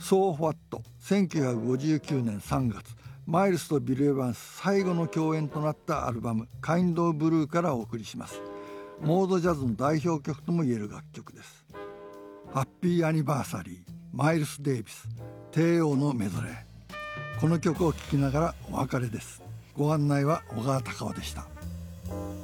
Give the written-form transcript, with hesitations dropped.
So What 1959年3月、マイルスとビル・エヴァンス最後の共演となったアルバム「カインド・オブ・ブルー」からお送りします。モードジャズの代表曲ともいえる楽曲です。ハッピーアニバーサリー、マイルス・デイビス、帝王のメドレー。この曲を聴きながらお別れです。ご案内は小川隆夫でした。